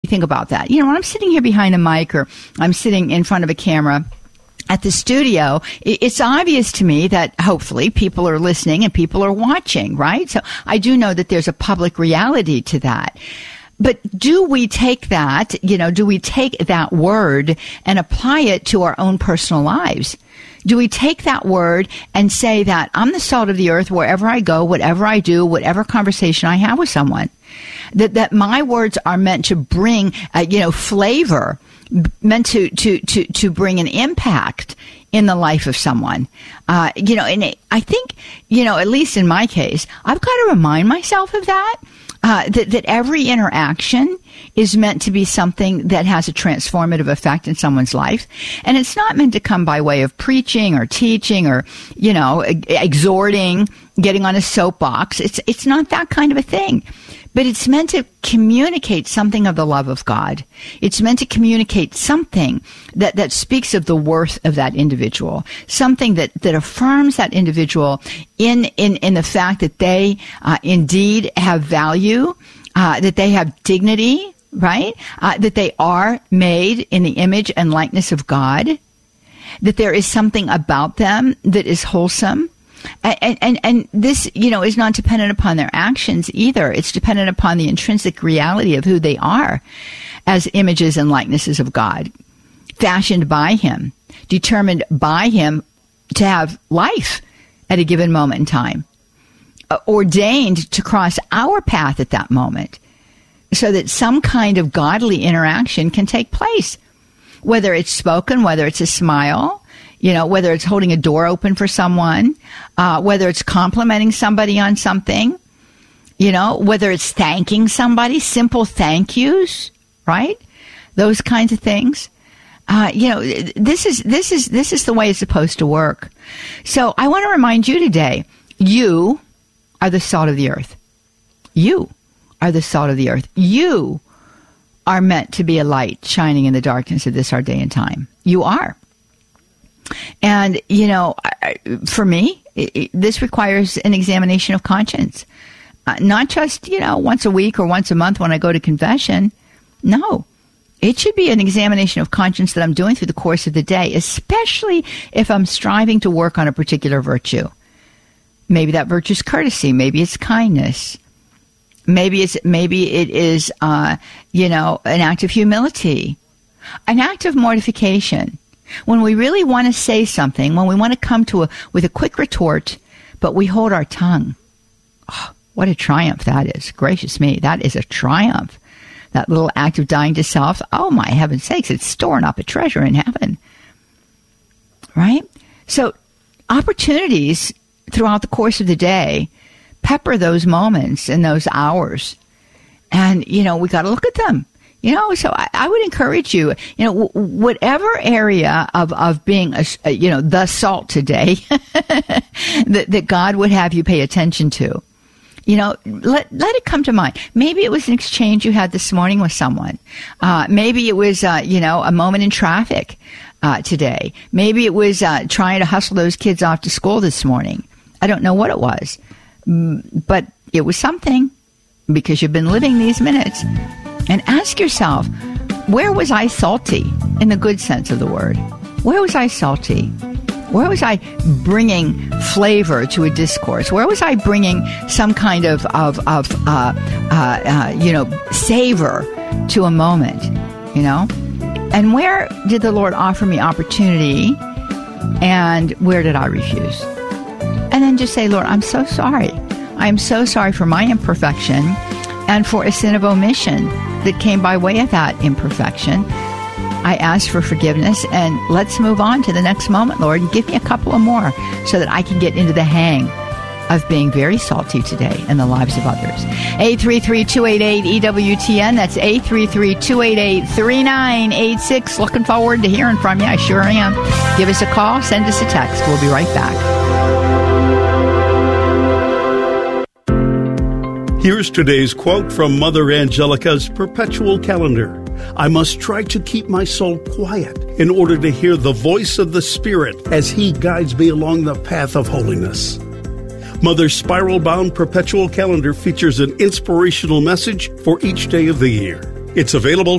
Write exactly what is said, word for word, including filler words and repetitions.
think about that. You know, when I'm sitting here behind a mic or I'm sitting in front of a camera at the studio, it's obvious to me that hopefully people are listening and people are watching, right? So I do know that there's a public reality to that. But do we take that, you know, do we take that word and apply it to our own personal lives? Do we take that word and say that I'm the salt of the earth wherever I go, whatever I do, whatever conversation I have with someone? That that my words are meant to bring, uh, you know, flavor, meant to, to, to, to bring an impact in the life of someone. Uh, you know, and I think, you know, at least in my case, I've got to remind myself of that. Uh, that, that every interaction is meant to be something that has a transformative effect in someone's life. And it's not meant to come by way of preaching or teaching or, you know, exhorting, getting on a soapbox. It's, it's not that kind of a thing. But it's meant to communicate something of the love of God. It's meant to communicate something that, that speaks of the worth of that individual, something that, that affirms that individual in, in, in the fact that they uh, indeed have value, uh, that they have dignity, right? Uh, that they are made in the image and likeness of God, that there is something about them that is wholesome. And, and, and this, you know, is not dependent upon their actions either. It's dependent upon the intrinsic reality of who they are as images and likenesses of God, fashioned by Him, determined by Him to have life at a given moment in time, uh, ordained to cross our path at that moment so that some kind of godly interaction can take place, whether it's spoken, whether it's a smile, you know, whether it's holding a door open for someone, uh, whether it's complimenting somebody on something, you know, whether it's thanking somebody, simple thank yous, right? Those kinds of things. Uh, you know, this is, this is, this is the way it's supposed to work. So I want to remind you today, you are the salt of the earth. You are the salt of the earth. You are meant to be a light shining in the darkness of this our day and time. You are. And, you know, for me, it, it, this requires an examination of conscience. Uh, not just, you know, once a week or once a month when I go to confession. No, it should be an examination of conscience that I'm doing through the course of the day, especially if I'm striving to work on a particular virtue. Maybe that virtue is courtesy. Maybe it's kindness. Maybe it's, maybe it is, uh, you know, an act of humility, an act of mortification. When we really want to say something, when we want to come to a, with a quick retort, but we hold our tongue. Oh, what a triumph that is. Gracious me, that is a triumph. That little act of dying to self, oh my heaven's sakes, it's storing up a treasure in heaven. Right? So opportunities throughout the course of the day, pepper those moments and those hours. And, you know, we got to look at them. You know, so I, I would encourage you, you know, w- whatever area of, of being, a, a, you know, the salt today that, that God would have you pay attention to, you know, let, let it come to mind. Maybe it was an exchange you had this morning with someone. Uh, maybe it was, uh, you know, a moment in traffic, uh, today. Maybe it was, uh, trying to hustle those kids off to school this morning. I don't know what it was, but it was something because you've been living these minutes. And ask yourself, where was I salty in the good sense of the word? Where was I salty? Where was I bringing flavor to a discourse? Where was I bringing some kind of, of, of uh, uh, uh, you know, savor to a moment, you know? And where did the Lord offer me opportunity and where did I refuse? And then just say, Lord, I'm so sorry. I'm so sorry for my imperfection and for a sin of omission that came by way of that imperfection. I ask for forgiveness, and let's move on to the next moment, Lord, and give me a couple of more so that I can get into the hang of being very salty today in the lives of others. eight three three, two eight eight, E W T N. That's eight three three, two eight eight, three nine eight six. Looking forward to hearing from you. I sure am. Give us a call. Send us a text. We'll be right back. Here's today's quote from Mother Angelica's Perpetual Calendar. I must try to keep my soul quiet in order to hear the voice of the Spirit as He guides me along the path of holiness. Mother's spiral-bound Perpetual Calendar features an inspirational message for each day of the year. It's available